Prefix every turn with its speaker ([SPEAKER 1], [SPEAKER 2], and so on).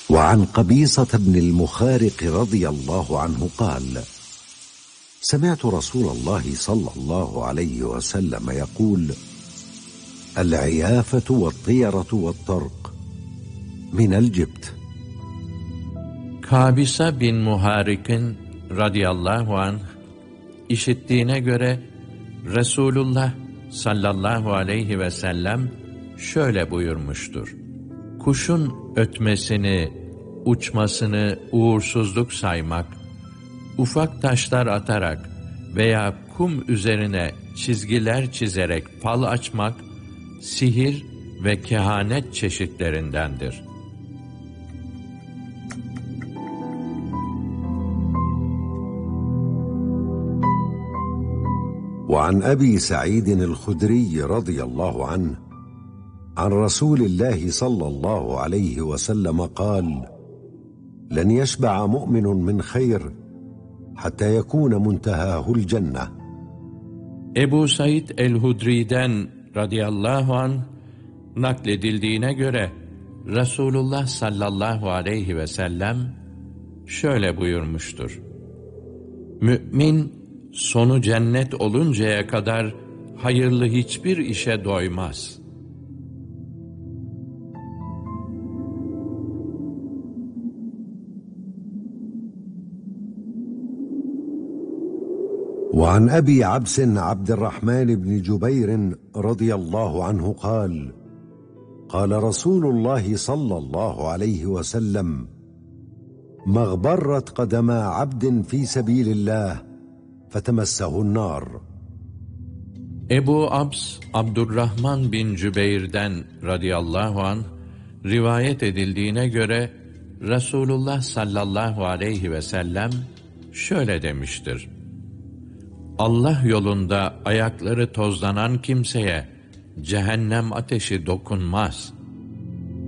[SPEAKER 1] وعن قبيصة بن المخارق رضي الله عنه قال: سمعت رسول الله صلى الله عليه وسلم يقول: العيافة والطيرة والطرق من الجبت.
[SPEAKER 2] Kabisa bin Muharik'in radıyallahu anh işittiğine göre Resulullah sallallahu aleyhi ve sellem şöyle buyurmuştur: Kuşun ötmesini, uçmasını uğursuzluk saymak, ufak taşlar atarak veya kum üzerine çizgiler çizerek fal açmak, sihir ve kehanet çeşitlerindendir.
[SPEAKER 1] وعن أبي سعيد الخدري رضي الله عنه عن رسول الله صلى الله عليه وسلم قال: لن يشبع مؤمن من خير حتى يكون منتهاه الجنة.
[SPEAKER 2] Ebu Said el-Hudri'den radıyallahu anh nakledildiğine göre Resulullah sallallahu aleyhi ve sellem şöyle buyurmuştur: Mümin sonu cennet oluncaya kadar hayırlı hiçbir işe doymaz.
[SPEAKER 1] وعن أبي عبس عبد الرحمن بن جبير رضي الله عنه قال: قال رسول الله صلى الله عليه وسلم: ما اغبرت قدما عبد في سبيل الله فتمسه النار.
[SPEAKER 2] Ebu Abs Abdurrahman bin Cübeyr'den radıyallahu anh rivayet edildiğine göre Resulullah sallallahu aleyhi ve sellem şöyle demiştir: Allah yolunda ayakları tozlanan kimseye cehennem ateşi dokunmaz.